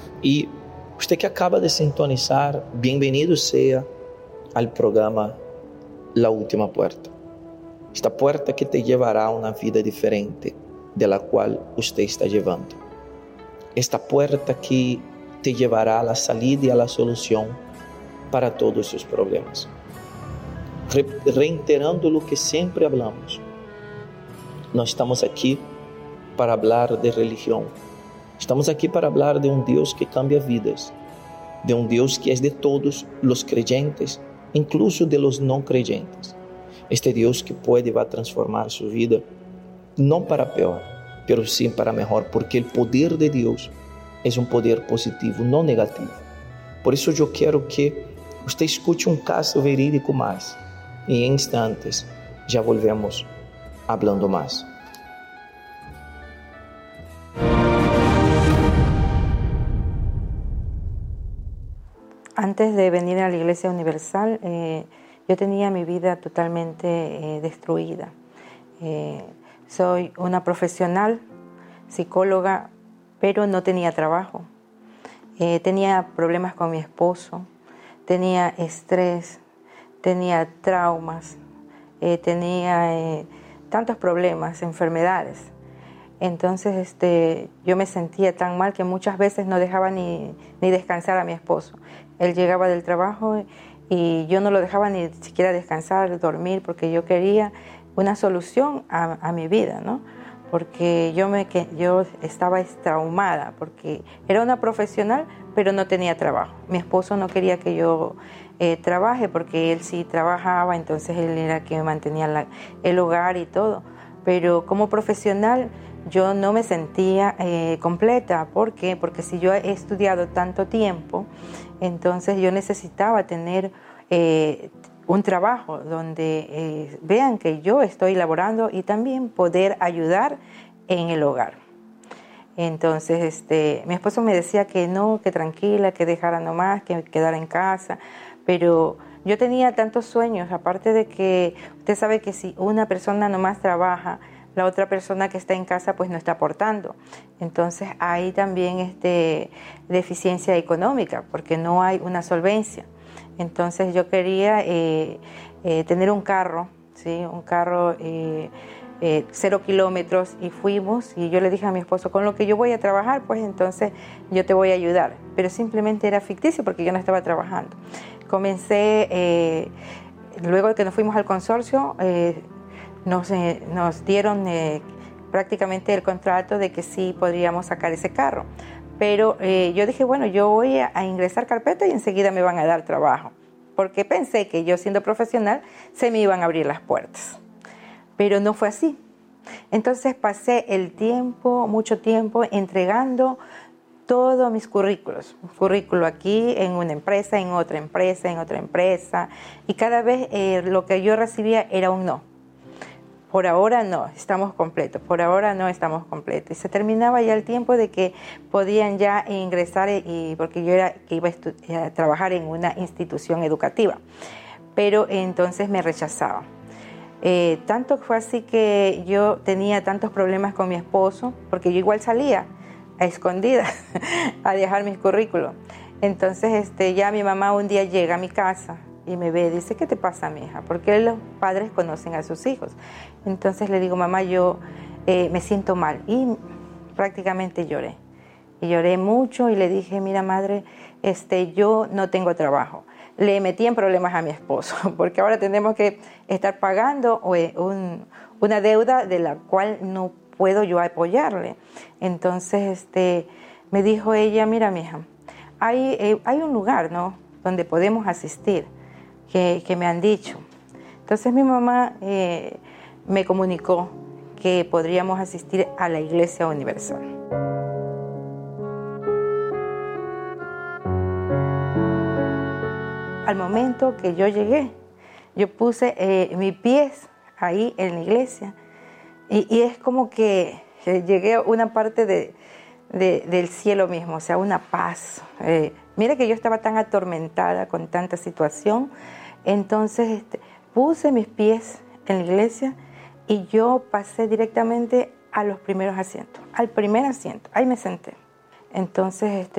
Y usted que acaba de sintonizar, bienvenido sea al programa La Última Puerta. Esta puerta que te llevará a una vida diferente de la cual usted está llevando. Esta puerta que te llevará a la salida y a la solución para todos sus problemas. Reiterando lo que siempre hablamos, no estamos aquí para hablar de religión. Estamos aquí para hablar de un Dios que cambia vidas, de un Dios que es de todos los creyentes, incluso de los no creyentes. Este Dios que puede y va a transformar su vida, no para peor, pero sí para mejor, porque el poder de Dios es un poder positivo, no negativo. Por eso yo quiero que usted escuche un caso verídico más, y en instantes ya volvemos hablando más. Antes de venir a la Iglesia Universal, yo tenía mi vida totalmente destruida. Soy una profesional, psicóloga, pero no tenía trabajo. Tenía problemas con mi esposo, tenía estrés, tenía traumas, tenía tantos problemas, enfermedades. Entonces yo me sentía tan mal que muchas veces no dejaba ni descansar a mi esposo. Él llegaba del trabajo y yo no lo dejaba ni siquiera descansar, dormir, porque yo quería una solución a mi vida, ¿no? Porque yo estaba traumada, porque era una profesional, pero no tenía trabajo. Mi esposo no quería que yo trabaje, porque él sí trabajaba, entonces él era quien mantenía el hogar y todo. Pero como profesional yo no me sentía completa. ¿Por qué? Porque si yo he estudiado tanto tiempo, entonces yo necesitaba tener un trabajo donde vean que yo estoy laborando y también poder ayudar en el hogar. Entonces mi esposo me decía que no, que tranquila, que dejara nomás, que quedara en casa, pero yo tenía tantos sueños, aparte de que usted sabe que si una persona nomás trabaja, la otra persona que está en casa pues no está aportando. Entonces hay también deficiencia económica porque no hay una solvencia. Entonces yo quería tener un carro, ¿sí? Un carro 0 kilómetros, y fuimos y yo le dije a mi esposo, con lo que yo voy a trabajar pues entonces yo te voy a ayudar. Pero simplemente era ficticio porque yo no estaba trabajando. Comencé, luego de que nos fuimos al consorcio, nos dieron prácticamente el contrato de que sí podríamos sacar ese carro. Pero yo dije, bueno, yo voy a ingresar carpeta y enseguida me van a dar trabajo. Porque pensé que yo siendo profesional se me iban a abrir las puertas. Pero no fue así. Entonces pasé el tiempo, mucho tiempo, entregando todos mis currículos. Un currículo aquí, en una empresa, en otra empresa, en otra empresa. Y cada vez lo que yo recibía era un no. Por ahora no, estamos completos. Por ahora no estamos completos. Y se terminaba ya el tiempo de que podían ya ingresar, porque yo iba a trabajar en una institución educativa. Pero entonces me rechazaban. Tanto fue así que yo tenía tantos problemas con mi esposo, porque yo igual salía a escondidas a dejar mis currículos. Entonces ya mi mamá un día llega a mi casa y me ve y dice, ¿qué te pasa, mija? Porque los padres conocen a sus hijos. Entonces le digo, mamá, yo me siento mal. Y prácticamente lloré. Y lloré mucho y le dije, mira, madre, yo no tengo trabajo. Le metí en problemas a mi esposo, porque ahora tenemos que estar pagando una deuda de la cual no puedo yo apoyarle. Entonces me dijo ella, mira, mija, hay un lugar, ¿no?, donde podemos asistir, que me han dicho. Entonces mi mamá me comunicó que podríamos asistir a la Iglesia Universal. Al momento que yo llegué, yo puse mis pies ahí en la iglesia y es como que llegué a una parte del cielo mismo, o sea, una paz. Mira que yo estaba tan atormentada con tanta situación, entonces puse mis pies en la iglesia y yo pasé directamente a los primeros asientos, al primer asiento, ahí me senté. Entonces